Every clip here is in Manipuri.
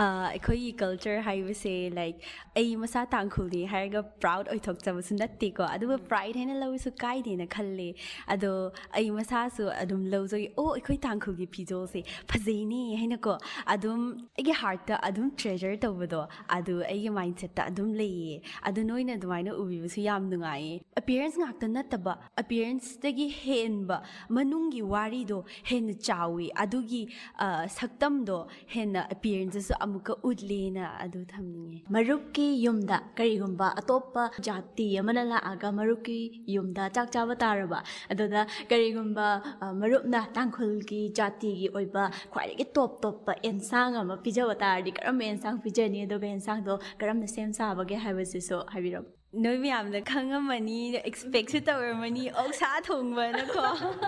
ꯑꯩꯈꯣꯏꯒꯤ ꯀꯜꯆꯔ ꯍꯥꯏꯕꯁꯦ ꯂꯥꯏꯛ ꯑꯩ ꯃꯁꯥ ꯇꯥꯡꯈꯨꯜꯅꯤ ꯍꯥꯏꯔꯒ ꯄ꯭ꯔꯥꯎꯠ ꯑꯣꯏꯊꯣꯛꯆꯕꯁꯨ ꯅꯠꯇꯦꯀꯣ ꯑꯗꯨꯕꯨ ꯄ꯭ꯔꯥꯏꯗ ꯍꯥꯏꯅ ꯂꯧꯔꯁꯨ ꯀꯥꯏꯗꯦꯅ ꯈꯜꯂꯦ ꯑꯗꯣ ꯑꯩ ꯃꯁꯥꯁꯨ ꯑꯗꯨꯝ ꯂꯧꯖꯩ ꯑꯩꯈꯣꯏ ꯇꯥꯡꯈꯨꯜꯒꯤ ꯐꯤꯖꯣꯜꯁꯦ ꯐꯖꯩꯅꯦ ꯍꯥꯏꯅꯀꯣ ꯑꯗꯨꯝ ꯑꯩꯒꯤ ꯍꯥꯔꯠꯇ ꯑꯗꯨꯝ ꯇ꯭ꯔꯦꯖꯔ ꯇꯧꯕꯗꯣ ꯑꯗꯨ ꯑꯩꯒꯤ ꯃꯥꯏꯟꯁꯦꯠꯇ ꯑꯗꯨꯝ ꯂꯩꯌꯦ ꯑꯗꯨ ꯅꯣꯏꯅ ꯑꯗꯨꯃꯥꯏꯅ ꯎꯕꯤꯕꯁꯨ ꯌꯥꯝ ꯅꯨꯡꯉꯥꯏꯌꯦ ꯑꯄꯤꯌꯔꯦꯟꯁ ꯉꯥꯛꯇ ꯅꯠꯇꯕ ꯑꯄꯤꯌꯔꯦꯟꯁꯇꯒꯤ ꯍꯦꯟꯕ ꯃꯅꯨꯡꯒꯤ ꯋꯥꯔꯤꯗꯣ ꯍꯦꯟꯅ ꯆꯥꯎꯋꯤ ꯑꯗꯨꯒꯤ ꯁꯛꯇꯝꯗꯣ ꯍꯦꯟꯅ ꯑꯄꯤꯌꯔꯦꯟꯁꯇꯁꯨ ꯑꯃꯨꯛꯀ ꯎꯠꯂꯦꯅ ꯑꯗꯨ ꯊꯝꯅꯤꯡꯉꯦ ꯃꯔꯨꯞꯀꯤ ꯌꯨꯝꯗ ꯀꯔꯤꯒꯨꯝꯕ ꯑꯇꯣꯞꯄ ꯖꯥꯇꯤ ꯑꯃꯅ ꯂꯥꯛꯑꯒ ꯃꯔꯨꯞꯀꯤ ꯌꯨꯝꯗ ꯆꯥꯛ ꯆꯥꯕ ꯇꯥꯔꯕ ꯑꯗꯨꯗ ꯀꯔꯤꯒꯨꯝꯕ ꯃꯔꯨꯞꯅ ꯇꯥꯡꯈꯨꯜꯒꯤ ꯖꯥꯇꯤꯒꯤ ꯑꯣꯏꯕ ꯈ꯭ꯋꯥꯏꯗꯒꯤ ꯇꯣꯞꯄ ꯑꯦꯟꯁꯥꯡ ꯑꯃ ꯄꯤꯖꯕ ꯇꯥꯔꯗꯤ ꯀꯔꯝꯕ ꯑꯦꯟꯁꯥꯡ ꯄꯤꯖꯅꯤ ꯑꯗꯨꯒ ꯑꯦꯟꯁꯥꯡꯗꯣ ꯀꯔꯝꯅ ꯁꯦꯝ ꯁꯥꯕꯒꯦ ꯍꯥꯏꯕꯁꯤꯁꯨ ꯍꯥꯏꯕꯤꯔꯝꯃꯨ ꯅꯣꯏ ꯃꯌꯥꯝꯅ ꯈꯪꯉꯝꯃꯅꯤ ꯑꯦꯛꯁꯄꯦꯛꯁꯨ ꯇꯧꯔꯝꯃꯅꯤ ꯑꯣꯛꯁꯥ ꯊꯣꯡꯕꯅꯀꯣ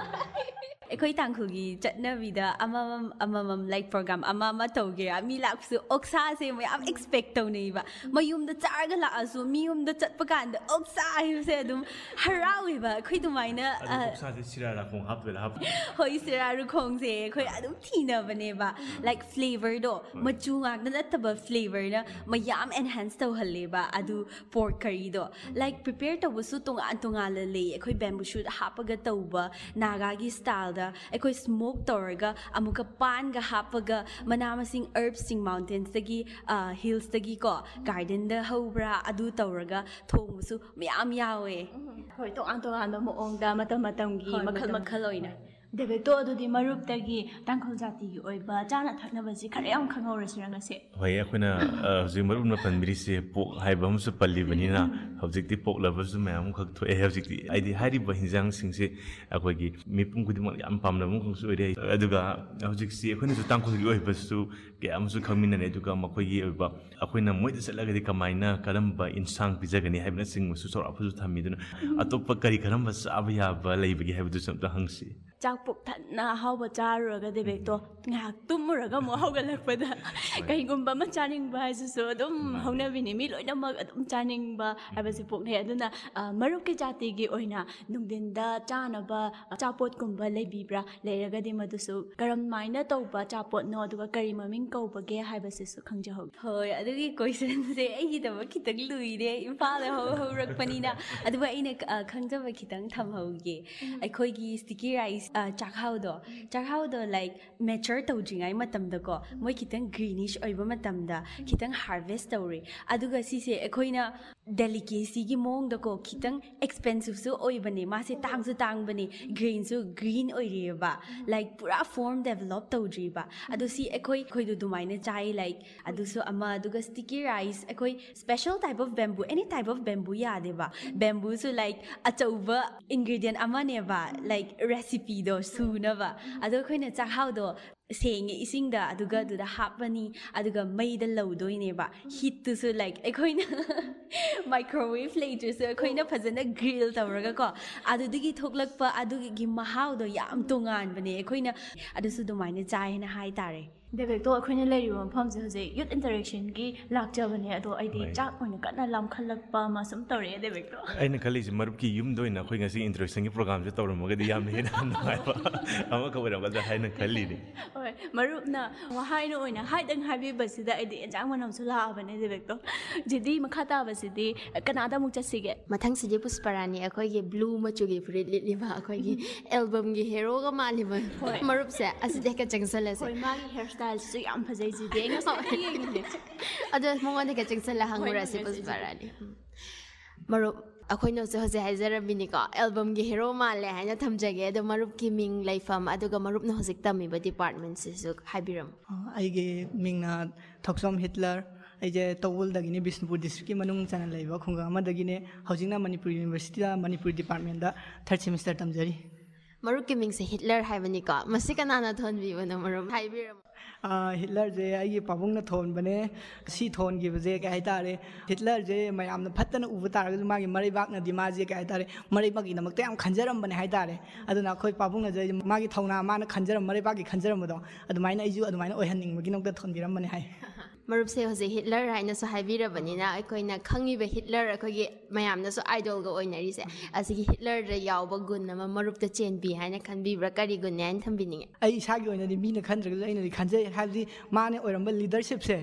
ꯑꯩꯈꯣꯏ ꯇꯥꯡꯈꯨꯜꯒꯤ ꯆꯠꯅꯕꯤꯗ ꯑꯃꯃꯝ ꯂꯥꯏꯛ ꯄ꯭ꯔꯣꯒ꯭ꯔꯥꯝ ꯑꯃ ꯇꯧꯒꯦꯔꯥ ꯃꯤ ꯂꯥꯛꯄꯁꯨ ꯑꯣꯛꯁꯥꯁꯦ ꯃꯌꯥꯝ ꯑꯦꯛꯁꯄꯦꯛ ꯇꯧꯅꯩꯕ ꯃꯌꯨꯝꯗ ꯆꯥꯔꯒ ꯂꯥꯛꯑꯁꯨ ꯃꯤ ꯌꯨꯝꯗ ꯆꯠꯄ ꯀꯥꯟꯗ ꯑꯣꯛꯁꯥ ꯍꯥꯏꯕꯁꯦ ꯑꯗꯨꯝ ꯍꯔꯥꯎꯋꯦꯕ ꯑꯩꯈꯣꯏ ꯑꯗꯨꯃꯥꯏꯅ ꯑꯣꯛꯁꯥꯁꯦ ꯁꯤꯔꯥꯔꯥꯈꯣꯡ ꯍꯥꯞꯇꯣꯏꯔꯥ ꯍꯣꯏ ꯁꯤꯔꯥꯔꯨꯈꯣꯡꯁꯦ ꯑꯩꯈꯣꯏ ꯑꯗꯨꯝ ꯊꯤꯅꯕꯅꯦꯕ ꯂꯥꯏꯛ ꯐ꯭ꯂꯦꯚꯔꯗꯣ ꯃꯆꯨ ꯉꯥꯛꯇ ꯅꯠꯇꯕ ꯐ꯭ꯂꯦꯚꯔꯅ ꯃꯌꯥꯝ ꯑꯦꯟꯍꯥꯟꯁ ꯇꯧꯍꯜꯂꯦꯕ ꯑꯗꯨ ꯄꯣꯔꯛ ꯀꯔꯤꯗꯣ ꯂꯥꯏꯛ ꯄ꯭ꯔꯤꯄꯦꯌꯔ ꯇꯧꯕꯁꯨ ꯇꯣꯉꯥꯟꯅ ꯂꯩ ꯑꯩꯈꯣই ꯕꯦꯝꯕꯨ ꯁꯨꯠ ꯍꯥꯞꯄꯒ ꯇꯧꯕ ꯅꯥꯒꯥꯒꯤ ꯁ꯭ꯇꯥꯏꯜꯗ ꯑꯩꯈꯣꯏ ꯁ꯭ꯃꯣꯛ ꯇꯧꯔꯒ ꯑꯃꯨꯛꯀ ꯄꯥꯟꯒ ꯍꯥꯞꯄꯒ ꯃꯅꯥ ꯃꯁꯤꯡ ꯍꯔꯕꯁꯤꯡ ꯃꯥꯎꯟꯇꯦꯟꯁꯇꯒꯤ ꯍꯤꯜꯁꯇꯒꯤꯀꯣ ꯒꯥꯔꯗꯦꯟꯗ ꯍꯧꯕ꯭ꯔꯥ ꯑꯗꯨ ꯇꯧꯔꯒ ꯊꯣꯡꯕꯁꯨ ꯃꯌꯥꯝ ꯌꯥꯎꯋꯦ ꯍꯣꯏ ꯇꯣꯉꯥꯟꯕ ꯃꯑꯣꯡꯗ ꯃꯇꯝꯒꯤ ꯃꯈꯜ ꯑꯣꯏꯅ ꯗꯦꯕꯦꯛꯇꯣ ꯑꯗꯨꯗꯤ ꯃꯔꯨꯞꯇꯒꯤ ꯇꯥꯡꯈꯨꯜ ꯖꯥꯇꯤꯒꯤ ꯑꯣꯏꯕ ꯆꯥꯅ ꯊꯛꯅꯕꯁꯤ ꯈꯔ ꯌꯥꯝ ꯈꯪꯍꯧꯔꯁꯤꯔ ꯉꯁꯤ ꯍꯣꯏ ꯑꯩꯈꯣꯏꯅ ꯍꯧꯖꯤꯛ ꯃꯔꯨꯞꯅ ꯄꯟꯕꯤꯔꯤꯁꯦ ꯄꯣꯛ ꯍꯥꯏꯕ ꯑꯃꯁꯨ ꯄꯜꯂꯤꯕꯅꯤꯅ ꯍꯧꯖꯤꯛꯇꯤ ꯄꯣꯛ ꯂꯕꯔꯁꯨ ꯃꯌꯥꯝ ꯑꯃꯈꯛ ꯊꯣꯛꯑꯦ ꯍꯧꯖꯤꯛꯇꯤ ꯍꯥꯏꯗꯤ ꯍꯥꯏꯔꯤꯕ ꯍꯤꯟꯖꯥꯡꯁꯤꯡꯁꯦ ꯑꯩꯈꯣꯏꯒꯤ ꯃꯤꯄꯨꯝ ꯈꯨꯗꯤꯡꯃꯛ ꯌꯥꯝ ꯄꯥꯝꯅꯕ ꯑꯃꯈꯛꯁꯨ ꯑꯣꯏꯔꯦ ꯑꯗꯨꯒ ꯍꯧꯖꯤꯛꯁꯤ ꯑꯩꯈꯣꯏꯅꯁꯨ ꯇꯥꯡꯈꯨꯜꯒꯤ ꯑꯣꯏꯕꯁꯨ ꯀꯌꯥ ꯑꯃꯁꯨ ꯈꯪꯃꯤꯟꯅꯔꯦ ꯑꯗꯨꯒ ꯃꯈꯣꯏꯒꯤ ꯑꯣꯏꯕ ꯑꯩꯈꯣꯏꯅ ꯃꯣꯏꯗ ꯆꯠꯂꯒꯗꯤ ꯀꯃꯥꯏꯅ ꯀꯔꯝꯕ ꯏꯟꯁꯥꯡ ꯄꯤꯖꯒꯅꯤ ꯍꯥꯏꯕꯅꯆꯤꯡꯕꯁꯨ ꯆꯥꯎꯔꯥꯛꯄꯁꯨ ꯊꯝꯃꯤꯗꯨꯅ ꯑꯇꯣꯞꯄ ꯀꯔꯝꯕ ꯆꯥꯕ ꯌꯥꯕ ꯂꯩꯕꯒꯦ ꯍꯥꯏꯕꯗꯨꯁꯨ ꯑꯝꯇ ꯍꯪꯁꯤ ꯆꯥꯛ ꯄꯨꯛ ꯊꯟꯅ ꯑꯍꯥꯎꯕ ꯆꯥꯔꯨꯔꯒ ꯗꯦꯕꯦꯛꯇꯣ ꯉꯥꯏꯍꯥꯛ ꯇꯨꯝꯃꯨꯔꯒ ꯑꯃꯨꯛ ꯍꯧꯒꯠꯂꯛꯄꯗ ꯀꯩꯒꯨꯝꯕ ꯑꯃ ꯆꯥꯅꯤꯡꯕ ꯍꯥꯏꯁꯤꯁꯨ ꯑꯗꯨꯝ ꯍꯧꯅꯕꯤꯅꯤ ꯃꯤ ꯂꯣꯏꯅꯃꯛ ꯑꯗꯨꯝ ꯆꯥꯅꯤꯡꯕ ꯍꯥꯏꯕꯁꯤ ꯄꯣꯛꯅꯩ ꯑꯗꯨꯅ ꯃꯔꯨꯞꯀꯤ ꯖꯥꯇꯤꯒꯤ ꯑꯣꯏꯅ ꯅꯨꯡꯊꯤꯟꯗ ꯆꯥꯅꯕ ꯑꯆꯥꯄꯣꯠꯀꯨꯝꯕ ꯂꯩꯕꯤꯕ꯭ꯔꯥ ꯂꯩꯔꯒꯗꯤ ꯃꯗꯨꯁꯨ ꯀꯔꯝꯃꯥꯏꯅ ꯇꯧꯕ ꯑꯆꯥꯄꯣꯠꯅꯣ ꯑꯗꯨꯒ ꯀꯔꯤ ꯃꯃꯤꯡ ꯀꯧꯕꯒꯦ ꯍꯥꯏꯕꯁꯤꯁꯨ ꯈꯪꯖꯍꯧꯒꯦ ꯍꯣꯏ ꯑꯗꯨꯒꯤ ꯀꯣꯏꯁꯟꯁꯦ ꯑꯩꯒꯤꯗꯃꯛ ꯈꯤꯇꯪ ꯂꯨꯏꯔꯦ ꯏꯝꯐꯥꯜꯗ ꯍꯧꯔꯛꯄꯅꯤꯅ ꯑꯗꯨꯒ ꯑꯩꯅ ꯈꯪꯖꯕ ꯈꯤꯇꯪ ꯊꯝꯍꯧꯒꯦ ꯑꯩꯈꯣꯏꯒꯤ ꯁ꯭ꯇꯤꯀꯤ ꯔꯥꯏꯁ ꯆꯥꯛꯍꯥꯎꯗꯣ ꯂꯥꯏꯛ ꯃꯦꯆꯔ ꯇꯧꯗ꯭ꯔꯤꯉꯩ ꯃꯇꯝꯗꯀꯣ ꯃꯣꯏ ꯈꯤꯇꯪ ꯒ꯭ꯔꯤꯅꯤꯁ ꯑꯣꯏꯕ ꯃꯇꯝꯗ ꯈꯤꯇꯪ ꯍꯥꯔꯚꯦꯁ ꯇꯧꯔꯦ ꯑꯗꯨꯒ ꯁꯤꯁꯦ ꯑꯩꯈꯣꯏꯅ ꯗꯦꯂꯤꯀꯦꯁꯤꯒꯤ ꯃꯑꯣꯡꯗꯀꯣ ꯈꯤꯇꯪ ꯑꯦꯛꯁꯄꯦꯟꯁꯤቭꯁꯨ ꯑꯣꯏꯕꯅꯦ ꯃꯥꯁꯦ ꯇꯥꯡꯁꯨ ꯇꯥꯡꯕꯅꯦ ꯒ꯭ꯔꯦꯟꯁꯨ ꯒ꯭ꯔꯤꯟ ꯑꯣꯏꯔꯦꯕ ꯂꯥꯏꯛ ꯄꯨꯔꯥ ꯐꯣꯔꯝ ꯗꯦꯚꯦꯂꯞ ꯇꯧꯗ꯭ꯔꯤꯕ ꯑꯗꯣ ꯁꯤ ꯑꯩꯈꯣꯏꯗꯣ ꯑꯗꯨꯃꯥꯏꯅ ꯆꯥꯏ ꯂꯥꯏꯛ ꯑꯗꯨꯁꯨ ꯑꯃ ꯑꯗꯨꯒ ꯁ꯭ꯇꯤꯀꯤ ꯔꯥꯏꯁ ꯑꯩꯈꯣꯏ ꯁ꯭ꯄꯦஷꯦꯜ type of bamboo any type of bamboo ꯌꯥꯗꯦꯕ ꯕꯦꯝꯕꯨꯁꯨ ꯂꯥꯏꯛ ꯑꯆꯧꯕ ꯏꯟꯒ꯭ꯔꯤꯗꯤꯌꯦꯟ ꯑꯃꯅꯦꯕ ꯂꯥꯏꯛ ꯔꯦꯁꯤꯄꯤꯗꯣ ꯁꯨꯅꯕ ꯑꯗꯣ ꯑꯩꯈꯣꯏꯅ ꯆꯥꯛꯍꯥꯎꯗꯣ ꯁꯦꯡꯉꯦ ꯏꯁꯤꯡꯗ ꯑꯗꯨꯒ ꯑꯗꯨꯗ ꯍꯥꯞꯄꯅꯤ ꯑꯗꯨꯒ ꯃꯩꯗ ꯂꯧꯗꯣꯏꯅꯦꯕ ꯍꯤꯠꯇꯨꯁꯨ ꯂꯥꯏꯛ ꯑꯩꯈꯣꯏꯅ ꯃꯥꯏꯀ꯭ꯔꯣꯋꯦꯚ ꯂꯩꯇ꯭ꯔꯁꯨ ꯑꯩꯈꯣꯏꯅ ꯐꯖꯅ ꯒ꯭ꯔꯤꯜ ꯇꯧꯔꯒꯀꯣ ꯑꯗꯨꯗꯒꯤ ꯊꯣꯛꯂꯛꯄ ꯑꯗꯨꯒꯤ ꯃꯍꯥꯎꯗꯣ ꯌꯥꯝ ꯇꯣꯉꯥꯟꯕꯅꯦ ꯑꯩꯈꯣꯏꯅ ꯑꯗꯨꯁꯨ ꯑꯗꯨꯃꯥꯏꯅ ꯆꯥꯏꯅ ꯍꯥꯏꯇꯥꯔꯦ ꯗꯦꯕꯦꯛꯇꯣ ꯑꯩꯈꯣꯏꯅ ꯂꯩꯔꯤꯕ ꯃꯐꯝꯁꯦ ꯍꯧꯖꯤꯛ ꯌꯨꯠ ꯏꯟꯇꯔꯦꯛꯁꯟꯒꯤ ꯂꯥꯛꯆꯕꯅꯦ ꯑꯗꯣ ꯑꯩꯗꯤ ꯆꯥꯛ ꯑꯣꯏꯅ ꯀꯟꯅ ꯂꯥꯝꯈꯠꯂꯛꯄ ꯑꯃ ꯁꯨꯝ ꯇꯧꯔꯛꯑꯦ ꯗꯦꯕꯦꯛꯇꯣ ꯑꯩꯅ ꯈꯜꯂꯤꯁꯦ ꯃꯔꯨꯞꯀꯤ ꯌꯨꯝꯗ ꯑꯣꯏꯅ ꯑꯩꯈꯣꯏ ꯉꯁꯤ ꯏꯟꯇꯔꯦꯛꯁꯟꯒꯤ ꯄ꯭ꯔꯣꯒ꯭ꯔꯥꯝꯁꯦ ꯇꯧꯔꯝꯃꯒꯗꯤ ꯌꯥꯝꯅ ꯍꯦꯟꯅ ꯅꯨꯡꯉꯥꯏꯕ ꯑꯃꯈꯛ ꯑꯣꯏꯔꯝꯒꯗ꯭ꯔꯥ ꯍꯥꯏꯅ ꯈꯜꯂꯤꯅꯤ ꯍꯣꯏ ꯃꯔꯨꯞꯅ ꯋꯥꯍꯩꯅ ꯑꯣꯏꯅ ꯍꯥꯏꯗꯪ ꯍꯥꯏꯕꯤꯕꯁꯤꯗ ꯑꯩꯗꯤ ꯑꯦꯟꯖꯥꯡ ꯃꯅꯝꯁꯨ ꯂꯥꯛꯑꯕꯅꯦ ꯗꯦꯕꯦꯛꯇꯣ ꯖꯤꯗꯤ ꯃꯈꯥ ꯇꯥꯕꯁꯤꯗꯤ ꯀꯅꯥꯗ ꯑꯃꯨꯛ ꯆꯠꯁꯤꯒꯦ ꯃꯊꯪꯁꯤꯗꯤ ꯄꯨꯁꯄꯔꯥꯅꯤ ꯑꯩꯈꯣꯏꯒꯤ ꯕ꯭ꯂꯨ ꯃꯆꯨꯒꯤ ꯐꯨꯔꯤꯠ ꯂꯤꯠꯂꯤꯕ ꯑꯩꯈꯣꯏꯒꯤ ꯑꯦꯜꯕꯝꯒꯤ ꯍꯦꯔꯣꯒ ꯃꯥꯜꯂꯤꯕ ꯃꯔꯨꯞꯁꯦ ꯑꯁꯤꯗ ꯍꯦꯛꯇ ꯆꯪꯁꯜꯂꯁꯦ ꯍꯣꯏ ꯃꯥꯒꯤ ꯍꯦꯌꯔ ꯁ꯭ꯇꯥꯏꯜꯁꯤꯁꯨ ꯌꯥꯝ ꯐꯖꯩ ꯖꯤꯗꯤ ꯑꯩ ꯉꯁꯥꯏ ꯌꯦꯡꯉꯤꯅꯦ ꯑꯗꯣ ꯃꯉꯣꯟꯗ ꯍꯦꯛꯇ ꯆꯪꯁꯜꯂ ꯍꯪꯉꯨꯔꯁꯤ ꯄꯨꯁꯄꯔꯥꯅꯤ ꯃꯔꯨꯞ ꯑꯩꯈꯣꯏꯅꯁꯨ ꯍꯧꯖꯤꯛ ꯍꯥꯏꯖꯔꯝꯃꯤꯅꯤꯀꯣ ꯑꯦꯜꯕꯝꯒꯤ ꯍꯦꯔꯣ ꯃꯥꯜꯂꯦ ꯍꯥꯏꯅ ꯊꯝꯖꯒꯦ ꯑꯗꯣ ꯃꯔꯨꯞꯀꯤ ꯃꯤꯡ ꯂꯩꯐꯝ ꯑꯗꯨꯒ ꯃꯔꯨꯞꯅ ꯍꯧꯖꯤꯛ ꯇꯝꯃꯤꯕ ꯗꯤꯄꯥꯔꯠꯃꯦꯟꯁꯤꯁꯨ ꯍꯥꯏꯕꯤꯔꯝꯃꯨ ꯑꯩꯒꯤ ꯃꯤꯡꯅ ꯊꯣꯛꯆꯣꯝ ꯍꯤꯠꯂꯔ ꯑꯩꯁꯦ ꯇꯧꯕꯨꯜꯗꯒꯤꯅꯤ ꯕꯤꯁꯅꯨꯄꯨꯔ ꯗꯤꯁꯇ꯭ꯔꯤꯛꯀꯤ ꯃꯅꯨꯡ ꯆꯟꯅ ꯂꯩꯕ ꯈꯨꯡꯒꯪ ꯑꯃꯗꯒꯤꯅꯦ ꯍꯧꯖꯤꯛꯅ ꯃꯅꯤꯄꯨꯔ ꯌꯨꯅꯤꯚꯔꯁꯤꯇꯤꯗ ꯃꯅꯤꯄꯨꯔꯤ ꯗꯤꯄꯥꯔꯠꯃꯦꯟꯗ 3rd ꯁꯦꯃꯤꯁꯇꯔ ꯇꯝꯖꯔꯤ ꯃꯔꯨꯞꯀꯤ ꯃꯤꯡꯁꯦ ꯍꯤꯠꯂꯔ ꯍꯥꯏꯕꯅꯤꯀꯣ ꯃꯁꯤ ꯀꯅꯥꯅ ꯊꯣꯟꯕꯤꯕꯅꯣ ꯃꯔꯨꯞ ꯍꯥꯏꯕꯤꯔꯝꯃꯨ ꯍꯤꯠꯂꯔꯁꯦ ꯑꯩꯒꯤ ꯄꯥꯕꯨꯡꯅ ꯊꯣꯟꯕꯅꯦ ꯁꯤ ꯊꯣꯟꯈꯤꯕꯁꯦ ꯀꯩ ꯍꯥꯏꯇꯥꯔꯦ ꯍꯤꯠꯂꯔꯁꯦ ꯃꯌꯥꯝꯅ ꯐꯠꯇꯅ ꯎꯕ ꯇꯥꯔꯒꯁꯨ ꯃꯥꯒꯤ ꯃꯔꯩꯕꯥꯛꯅꯗꯤ ꯃꯥꯁꯦ ꯀꯩ ꯍꯥꯏꯇꯥꯔꯦ ꯃꯔꯩꯕꯥꯛꯀꯤꯗꯃꯛꯇ ꯌꯥꯝ ꯈꯟꯖꯔꯝꯕꯅꯦ ꯍꯥꯏꯇꯥꯔꯦ ꯑꯗꯨꯅ ꯑꯩꯈꯣꯏ ꯄꯥꯕꯨꯡꯅꯁꯨ ꯃꯥꯒꯤ ꯊꯧꯅꯥ ꯃꯥꯅ ꯃꯔꯩꯕꯥꯛꯀꯤ ꯈꯟꯖꯔꯝꯕꯗꯣ ꯑꯗꯨꯃꯥꯏꯅ ꯑꯩꯁꯨ ꯑꯗꯨꯃꯥꯏꯅ ꯑꯣꯏꯍꯟꯅꯤꯡꯕꯒꯤꯗꯃꯛꯇ ꯊꯣꯟꯕꯤꯔꯝꯕꯅꯦ ꯍꯥꯏ ꯃꯔꯨꯞꯁꯦ ꯍꯧꯖꯤꯛ ꯍꯤꯠꯂꯔ ꯍꯥꯏꯅꯁꯨ ꯍꯥꯏꯕꯤꯔꯕꯅꯤꯅ ꯑꯩꯈꯣꯏꯅ ꯈꯪꯉꯤꯕ ꯍꯤꯠꯂꯔ ꯑꯩꯈꯣꯏꯒꯤ ꯃꯌꯥꯝꯅꯁꯨ ꯑꯥꯏꯗꯣꯜꯒ ꯑꯣꯏꯅꯔꯤꯁꯦ ꯑꯁꯤꯒꯤ ꯍꯤꯠꯂꯔꯗ ꯌꯥꯎꯕ ꯒꯨꯟ ꯑꯃ ꯃꯔꯨꯞꯇ ꯆꯦꯟꯕꯤ ꯍꯥꯏꯅ ꯈꯟꯕꯤꯕ꯭ꯔꯥ ꯀꯔꯤ ꯒꯨꯟꯅꯦ ꯍꯥꯏꯅ ꯊꯝꯕꯤꯅꯤꯡꯉꯦ ꯑꯩ ꯏꯁꯥꯒꯤ ꯑꯣꯏꯅꯗꯤ ꯃꯤꯅ ꯈꯟꯗ꯭ꯔꯒꯁꯨ ꯑꯩꯅꯗꯤ ꯈꯟꯖꯩ ꯍꯥꯏꯕꯗꯤ ꯃꯥꯅ ꯑꯣꯏꯔꯝꯕ ꯂꯤꯗꯔꯁꯤꯞꯁꯦ